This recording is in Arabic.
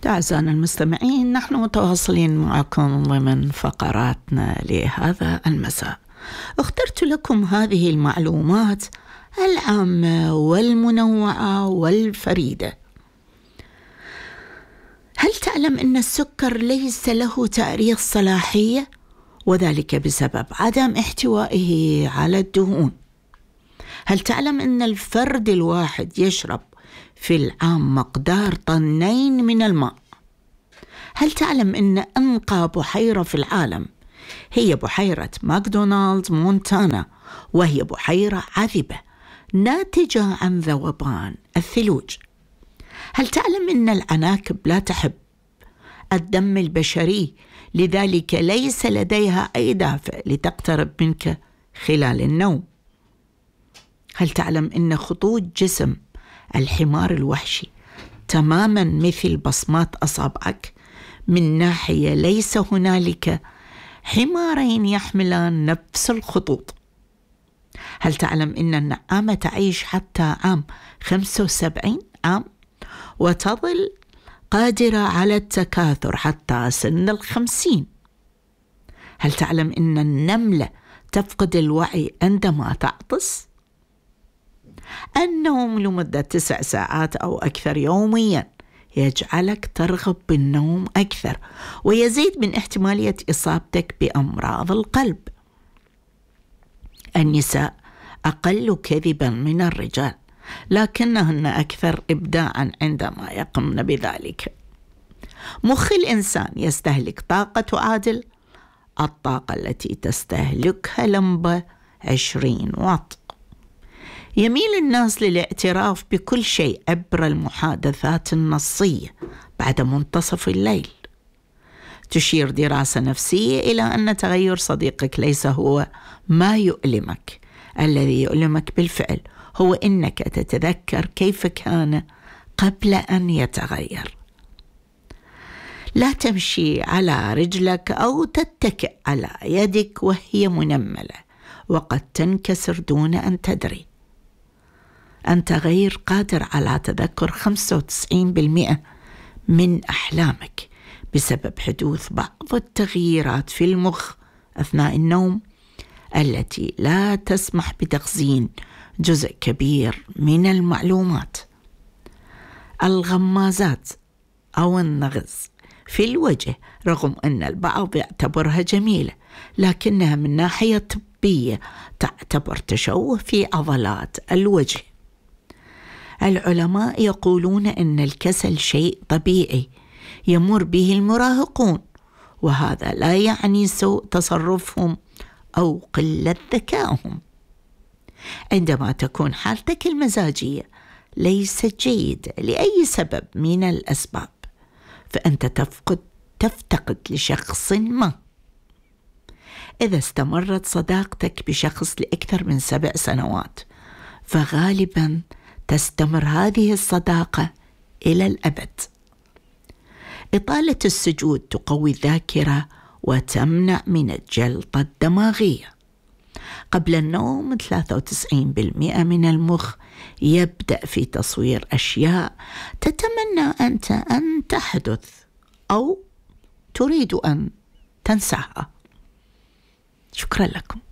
أعزائنا المستمعين، نحن متواصلين معكم ضمن فقراتنا لهذا المساء. اخترت لكم هذه المعلومات العامة والمنوعة والفريدة. هل تعلم أن السكر ليس له تاريخ صلاحية؟ وذلك بسبب عدم احتوائه على الدهون. هل تعلم أن الفرد الواحد يشرب في العام مقدار 2 طن من الماء؟ هل تعلم أن أنقى بحيرة في العالم هي بحيرة ماكدونالد مونتانا، وهي بحيرة عذبة ناتجة عن ذوبان الثلوج؟ هل تعلم أن العناكب لا تحب الدم البشري، لذلك ليس لديها أي دافع لتقترب منك خلال النوم؟ هل تعلم أن خطوط جسم الحمار الوحشي تماما مثل بصمات أصابعك؟ من ناحية ليس هنالك حمارين يحملان نفس الخطوط. هل تعلم أن النعامة تعيش حتى عام 75 عام وتظل قادرة على التكاثر حتى سن 50؟ هل تعلم أن النملة تفقد الوعي عندما تعطس؟ النوم لمدة 9 ساعات أو أكثر يوميا يجعلك ترغب بالنوم أكثر، ويزيد من احتمالية إصابتك بأمراض القلب. النساء أقل كذبا من الرجال، لكنهن أكثر إبداعا عندما يقمن بذلك. مخ الإنسان يستهلك طاقة تعادل الطاقة التي تستهلكها لمبة 20 واط. يميل الناس للاعتراف بكل شيء عبر المحادثات النصية بعد منتصف الليل. تشير دراسة نفسية إلى أن تغير صديقك ليس هو ما يؤلمك، الذي يؤلمك بالفعل هو إنك تتذكر كيف كان قبل أن يتغير. لا تمشي على رجلك أو تتكئ على يدك وهي منملة وقد تنكسر دون أن تدري. أنت غير قادر على تذكر 95% من أحلامك بسبب حدوث بعض التغييرات في المخ أثناء النوم التي لا تسمح بتخزين جزء كبير من المعلومات. الغمازات أو النغز في الوجه، رغم أن البعض يعتبرها جميلة، لكنها من ناحية طبية تعتبر تشوه في عضلات الوجه. العلماء يقولون أن الكسل شيء طبيعي يمر به المراهقون، وهذا لا يعني سوء تصرفهم أو قلة ذكائهم. عندما تكون حالتك المزاجية ليست جيدة لأي سبب من الأسباب، فأنت تفتقد لشخص ما. إذا استمرت صداقتك بشخص لأكثر من 7 سنوات، فغالبا تستمر هذه الصداقة إلى الأبد. إطالة السجود تقوي الذاكرة وتمنع من الجلطة الدماغية. قبل النوم 93% من المخ يبدأ في تصوير أشياء تتمنى أنت أن تحدث أو تريد أن تنساها. شكرا لكم.